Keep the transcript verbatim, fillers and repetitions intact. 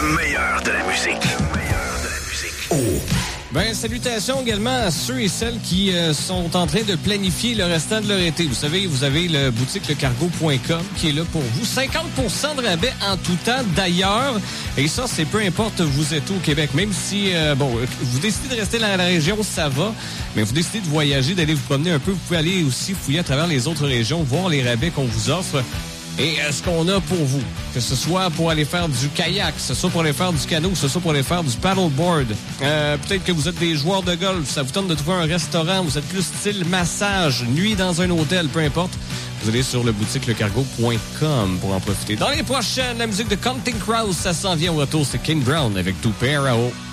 Le meilleur de la musique. Le meilleur de la musique. Oh. Ben, salutations également à ceux et celles qui euh, sont en train de planifier le restant de leur été. Vous savez, vous avez le boutique le cargo point com qui est là pour vous. cinquante pour cent de rabais en tout temps d'ailleurs. Et ça, c'est peu importe où vous êtes au Québec. Même si, euh, bon, vous décidez de rester dans la région, ça va. Mais vous décidez de voyager, d'aller vous promener un peu. Vous pouvez aller aussi fouiller à travers les autres régions, voir les rabais qu'on vous offre. Et euh, ce qu'on a pour vous, que ce soit pour aller faire du kayak, que ce soit pour aller faire du canot, que ce soit pour aller faire du paddleboard. Euh, peut-être que vous êtes des joueurs de golf, ça vous tente de trouver un restaurant, vous êtes plus style massage, nuit dans un hôtel, peu importe. Vous allez sur le boutique le cargo point com pour en profiter. Dans les prochaines, la musique de Counting Crows, ça s'en vient au retour, c'est King Brown avec Two Pair à eau.